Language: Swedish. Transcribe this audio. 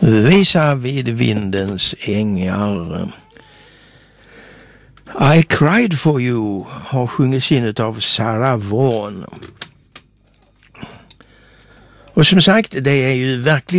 Visa vid vindens ängar. I cried for you har sjungits in av Sarah Vaughan. Och som sagt, det är ju verkligen